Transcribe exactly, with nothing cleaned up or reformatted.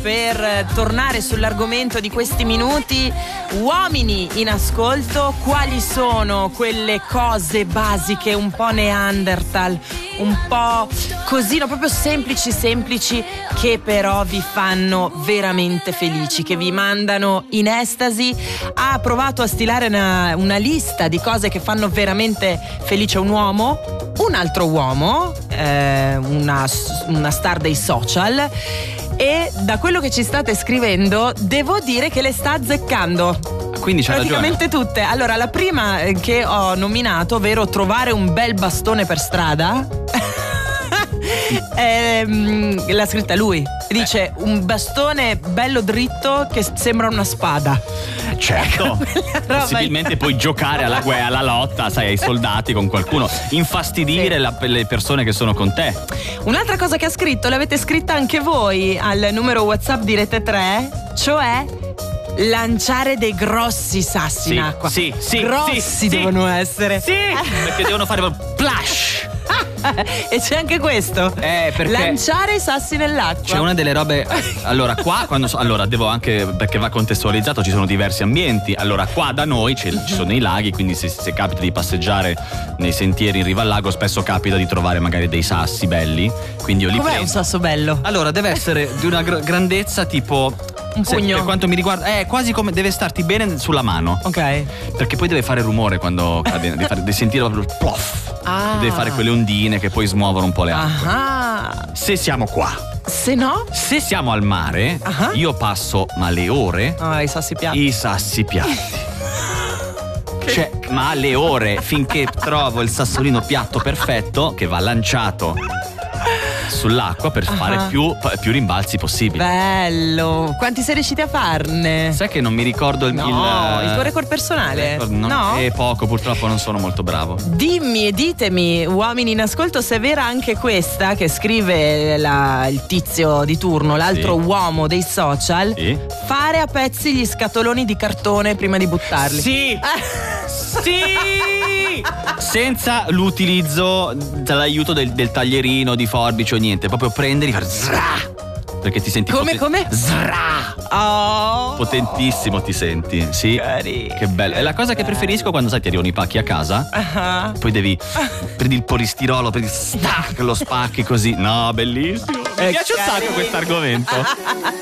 per tornare sull'argomento di questi minuti. Uomini in ascolto, quali sono quelle cose basiche, un po' Neanderthal, un po' così, no, proprio semplici semplici, che però vi fanno veramente felici, che vi mandano in estasi? Ha provato a stilare una, una lista di cose che fanno veramente felice un uomo, un altro uomo, eh, una, una star dei social, e da quello che ci state scrivendo devo dire che le sta azzeccando. Quindi c'ha praticamente ragione. Tutte. Allora, la prima che ho nominato, ovvero trovare un bel bastone per strada, ehm, l'ha scritta lui. Dice un bastone bello dritto che sembra una spada. Certo. Possibilmente puoi giocare alla guerra, alla lotta, sai, ai soldati con qualcuno, infastidire sì. la, le persone che sono con te. Un'altra cosa che ha scritto, l'avete scritta anche voi al numero WhatsApp di Rete tre, cioè lanciare dei grossi sassi sì, in acqua. Sì, sì, grossi sì, devono sì, essere. Sì, perché devono fare splash. E c'è anche questo, eh, perché lanciare i sassi nell'acqua. C'è una delle robe. Allora qua quando so, allora devo anche, perché va contestualizzato, ci sono diversi ambienti. Allora qua da noi ci sono i laghi, quindi se, se capita di passeggiare nei sentieri in riva al lago, spesso capita di trovare magari dei sassi belli. Quindi io li Com'è prendo. un sasso bello? Allora deve essere di una gr- grandezza tipo un se, pugno. Per quanto mi riguarda è quasi come, deve starti bene sulla mano. Ok. Perché poi deve fare rumore quando cade, devi, fare, devi sentire proprio il plof. Ah. Deve fare quelle ondine che poi smuovono un po' le acque. Ah. Se siamo qua, se no? Se siamo al mare, uh-huh. io passo ma le ore. Ah, i sassi piatti. I sassi piatti. Cioè, ma le ore finché trovo il sassolino piatto perfetto che va lanciato sull'acqua per uh-huh. fare più, più rimbalzi possibili. Bello. Quanti sei riusciti a farne? Sai che non mi ricordo il no, il, il tuo record personale? Record, non, no? È poco, purtroppo non sono molto bravo. Dimmi e ditemi, uomini in ascolto, se è vera anche questa che scrive la, il tizio di turno, l'altro sì. uomo dei social, sì. fare a pezzi gli scatoloni di cartone prima di buttarli. Sì. Sì. Senza l'utilizzo dell'aiuto del, del taglierino, di forbice o niente, proprio prendere e fare zrà, perché ti senti come poten- come? Zrà. Oh. Potentissimo ti senti, sì. Cari. Che bello. È la cosa che preferisco quando sai ti arrivano i pacchi a casa. Uh-huh. Poi devi prendi il polistirolo, prendi stac, lo spacchi così. No, bellissimo. Mi piace un sacco questo argomento.